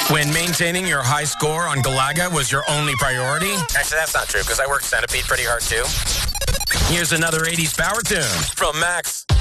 When maintaining your high score on Galaga was your only priority? Actually, that's not true, because I worked Centipede pretty hard, too. Here's another 80s power tune from Max.